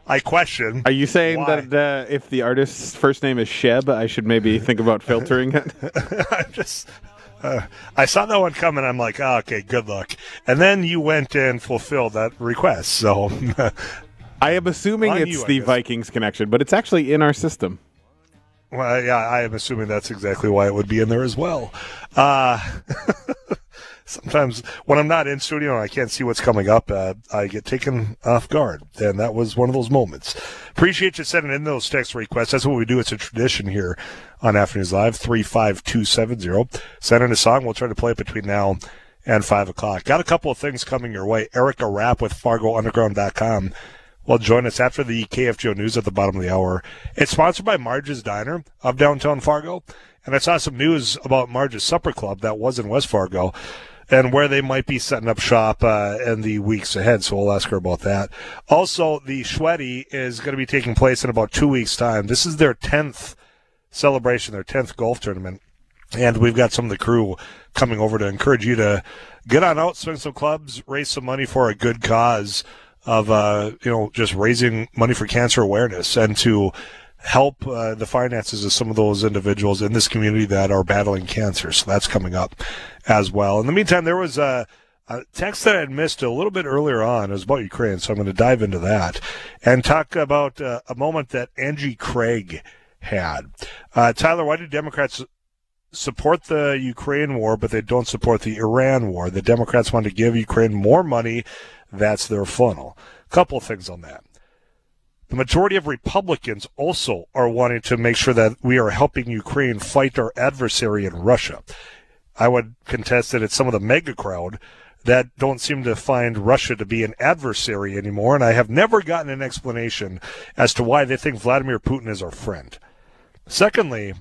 I question. Are you saying why. that if the artist's first name is Sheb, I should maybe think about filtering it? I'm just. I saw that one coming. I'm like, oh, okay, good luck. And then you went and fulfilled that request. So I am assuming it's the Vikings connection, but it's actually in our system. Well, yeah, I am assuming that's exactly why it would be in there as well. Sometimes when I'm not in studio and I can't see what's coming up, I get taken off guard. And that was one of those moments. Appreciate you sending in those text requests. That's what we do. It's a tradition here on Afternoons Live, 35270. Send in a song. We'll try to play it between now and 5 o'clock. Got a couple of things coming your way. Erica Rapp with FargoUnderground.com will join us after the KFGO News at the bottom of the hour. It's sponsored by Marge's Diner of downtown Fargo. And I saw some news about Marge's Supper Club that was in West Fargo and where they might be setting up shop in the weeks ahead. So we'll ask her about that. Also, the Schweddy is going to be taking place in about 2 weeks' time. This is their 10th celebration, their 10th golf tournament. And we've got some of the crew coming over to encourage you to get on out, swing some clubs, raise some money for a good cause of, just raising money for cancer awareness and to help the finances of some of those individuals in this community that are battling cancer. So that's coming up as well. In the meantime, there was a text that I had missed a little bit earlier on. It was about Ukraine, so I'm going to dive into that and talk about a moment that Angie Craig had. Tyler, why do Democrats support the Ukraine war, but they don't support the Iran war? The Democrats want to give Ukraine more money. That's their funnel. A couple of things on that. The majority of Republicans also are wanting to make sure that we are helping Ukraine fight our adversary in Russia. I would contest that it's some of the mega crowd that don't seem to find Russia to be an adversary anymore, and I have never gotten an explanation as to why they think Vladimir Putin is our friend. Secondly,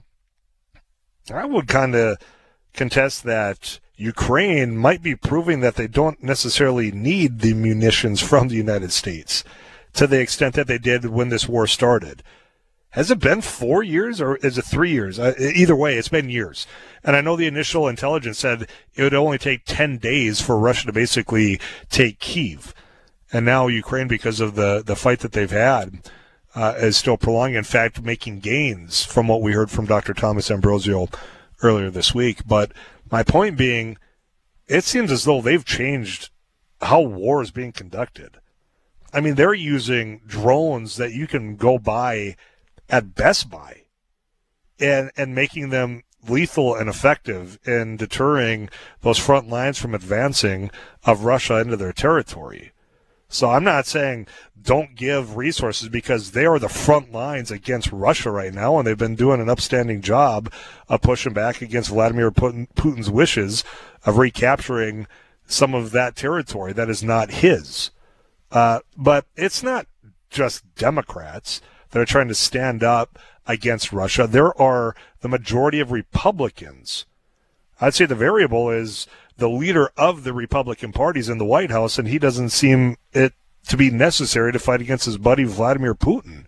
I would kind of contest that Ukraine might be proving that they don't necessarily need the munitions from the United States to the extent that they did when this war started. Has it been 4 years or is it 3 years? Either way, it's been years. And I know the initial intelligence said it would only take 10 days for Russia to basically take Kyiv. And now Ukraine, because of the fight that they've had, is still prolonging, in fact, making gains from what we heard from Dr. Thomas Ambrosio earlier this week. But my point being, it seems as though they've changed how war is being conducted. I mean, they're using drones that you can go buy at Best Buy and making them lethal and effective in deterring those front lines from advancing of Russia into their territory. So I'm not saying don't give resources because they are the front lines against Russia right now, and they've been doing an upstanding job of pushing back against Vladimir Putin's wishes of recapturing some of that territory that is not his. But it's not just Democrats that are trying to stand up against Russia. There are the majority of Republicans. I'd say the variable is the leader of the Republican parties in the White House, and he doesn't seem it to be necessary to fight against his buddy Vladimir Putin.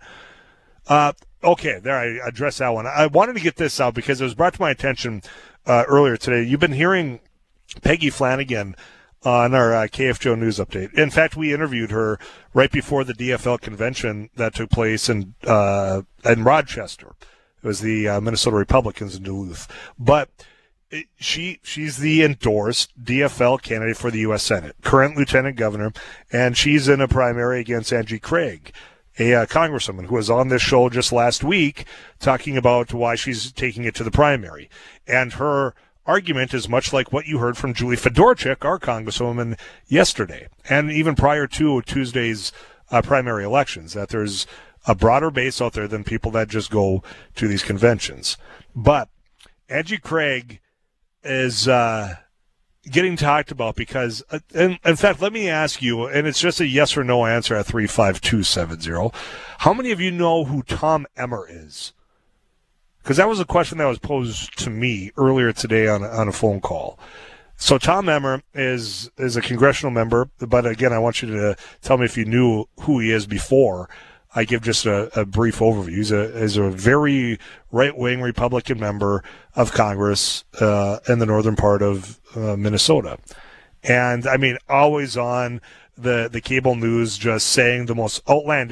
Okay, there, I addressed that one. I wanted to get this out because it was brought to my attention earlier today. You've been hearing Peggy Flanagan on our KFGO News Update. In fact, we interviewed her right before the DFL convention that took place in Rochester. It was the Minnesota Republicans in Duluth. But she's the endorsed DFL candidate for the U.S. Senate, current lieutenant governor, and she's in a primary against Angie Craig, a congresswoman who was on this show just last week talking about why she's taking it to the primary. And her argument is much like what you heard from Julie Fedorchik, our congresswoman, yesterday, and even prior to Tuesday's primary elections, that there's a broader base out there than people that just go to these conventions. But Angie Craig is getting talked about because, in fact, let me ask you, and it's just a yes or no answer at 35270, how many of you know who Tom Emmer is? Because that was a question that was posed to me earlier today on a phone call. So Tom Emmer is a congressional member, but again, I want you to tell me if you knew who he is before I give just a brief overview. He's a very right-wing Republican member of Congress in the northern part of Minnesota. And, I mean, always on the cable news just saying the most outlandish